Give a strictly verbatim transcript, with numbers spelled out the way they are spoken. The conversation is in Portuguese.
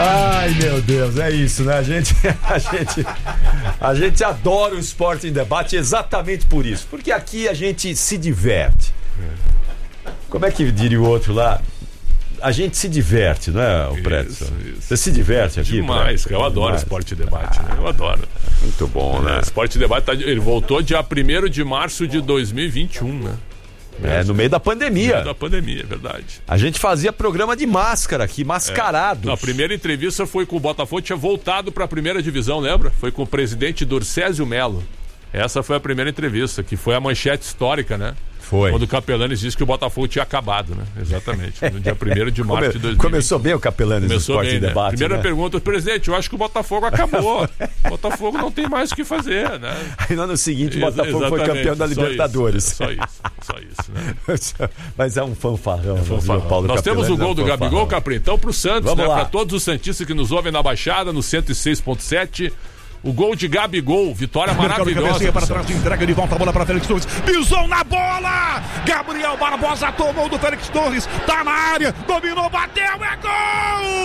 Ai, meu Deus, é isso, né? A gente, a gente, a gente adora o Esporte em Debate exatamente por isso. Porque aqui a gente se diverte. Como é que diria o outro lá? A gente se diverte, não é, o Pretzel? Você se diverte aqui? Demais, eu adoro Demais. Esporte e Debate, né? Eu adoro. Muito bom, né? É, Esporte e Debate, tá, ele voltou dia primeiro de março de dois mil e vinte e um, né? É, no meio da pandemia. No meio da pandemia, é verdade. A gente fazia programa de máscara aqui, mascarados. É. A primeira entrevista foi com o Botafogo, tinha voltado para a primeira divisão, lembra? Foi com o presidente Dorcésio Melo. Essa foi a primeira entrevista, que foi a manchete histórica, né? Foi. Quando o Capelanes disse que o Botafogo tinha acabado, né? Exatamente. No dia primeiro de março Come, de dois mil e vinte. Começou bem o Capelanes no Esporte bem, e Debate. Né? Primeira né? pergunta, presidente, eu acho que o Botafogo acabou. O Botafogo não tem mais o que fazer, né? Aí no ano seguinte o Botafogo foi campeão da Libertadores. Só isso, só isso, né? Mas é um fanfarrão. É um fanfarrão. Paulo Nós Capelanes temos o gol é um do Gabigol, Capri, então pro Santos, Vamos né? Para todos os santistas que nos ouvem na Baixada, no cento e seis ponto sete. O gol de Gabigol, vitória maravilhosa. Para trás, entrega de volta a bola para Félix Torres. Pisou na bola! Gabriel Barbosa tomou do Félix Torres. Tá na área, dominou, bateu, é gol!